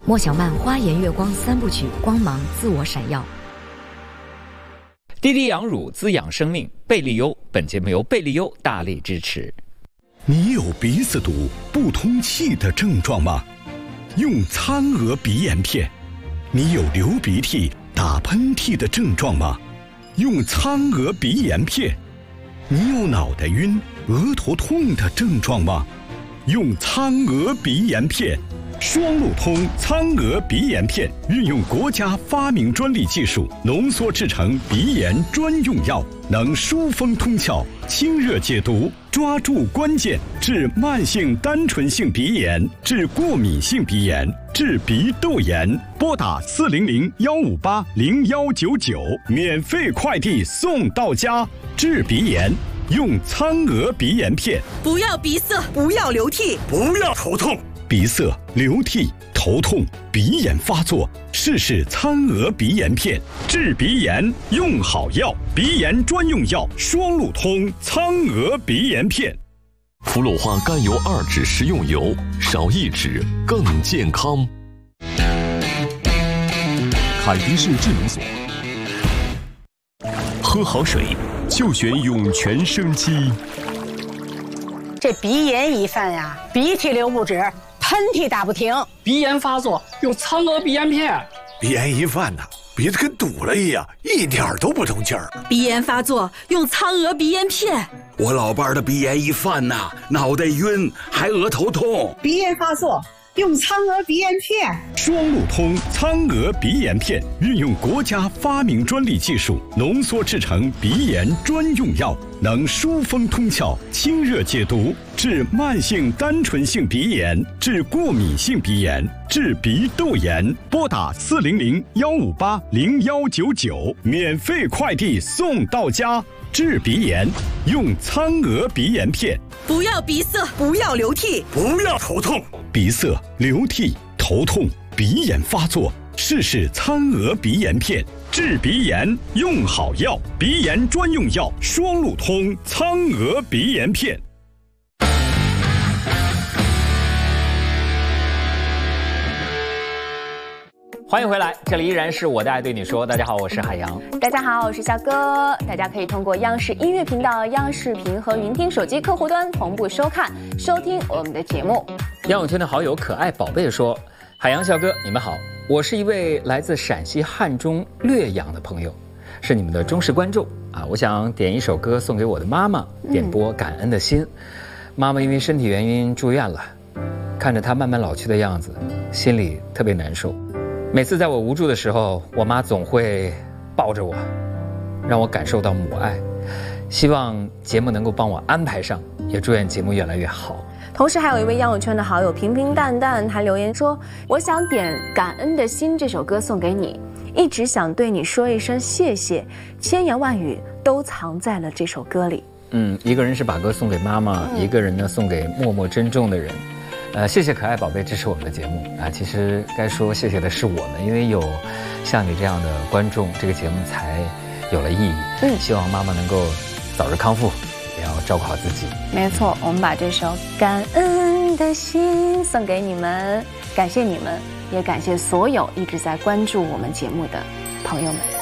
莫小曼花颜月光3部曲，光芒自我闪耀。 滴滴养乳滋养生命，贝利优。本节目由贝利优大力支持。 你有鼻子堵、不通气的症状吗？用苍娥鼻炎片。你有流鼻涕、打喷嚏的症状吗？用苍娥鼻炎片。你有脑袋晕、额头痛的症状吗？用苍娥鼻炎片。双路通苍娥鼻炎片运用国家发明专利技术浓缩制成鼻炎专用药，能疏风通窍、清热解毒，抓住关键，治慢性单纯性鼻炎，治过敏性鼻炎，治鼻窦炎。拨打400-158-0199，免费快递送到家。治鼻炎用苍娥鼻炎片。 不要鼻塞，不要流涕， 不要头痛。鼻塞、流涕、头痛、鼻炎发作，试试苍娥鼻炎片，治鼻炎用好药，鼻炎专用药，双路通苍娥鼻炎片。 氟氯化甘油2酯食用油，少1酯更健康。 凯迪士智能锁，喝好水就选涌泉生机。 这鼻炎一犯呀，鼻涕流不止，喷嚏打不停， 鼻炎发作用苍娥鼻炎片。 鼻炎一犯呢，鼻子跟堵了一样，一点都不通气儿。 鼻炎发作用苍娥鼻炎片。 我老伴儿的鼻炎一犯呐，脑袋晕，还额头痛。 鼻炎发作用苍娥鼻炎片。 双路通苍娥鼻炎片运用国家发明专利技术浓缩制成鼻炎专用药，能疏风通窍、清热解毒，治慢性单纯性鼻炎，治过敏性鼻炎，治鼻窦炎。拨打400-158-0199，免费快递送到家。治鼻炎用苍娥鼻炎片。 不要鼻塞，不要流涕， 不要头痛。 鼻塞、流涕、头痛、鼻炎发作，试试苍娥鼻炎片，治鼻炎用好药，鼻炎专用药，双路通苍娥鼻炎片。 欢迎回来，这里依然是我的爱对你说。大家好，我是海洋。 大家好，我是小哥。大家可以通过央视音乐频道、央视频和云听手机客户端同步收看、收听我们的节目。 杨永圈的好友可爱宝贝说：“海洋小哥，你们好，我是一位来自陕西汉中略阳的朋友，是你们的忠实观众啊。我想点一首歌送给我的妈妈，点播《感恩的心》。妈妈因为身体原因住院了，看着她慢慢老去的样子，心里特别难受。每次在我无助的时候，我妈总会抱着我，让我感受到母爱。希望节目能够帮我安排上，也祝愿节目越来越好。” 同时还有一位杨永圈的好友平平淡淡，他留言说：“我想点《感恩的心》这首歌送给你，一直想对你说一声谢谢，千言万语都藏在了这首歌里。” 一个人是把歌送给妈妈，一个人呢送给默默珍重的人。谢谢可爱宝贝支持我们的节目啊！其实该说谢谢的是我们，因为有像你这样的观众，这个节目才有了意义。希望妈妈能够早日康复，也要照顾好自己。 没错，我们把这首《感恩的心》送给你们，感谢你们，也感谢所有一直在关注我们节目的朋友们。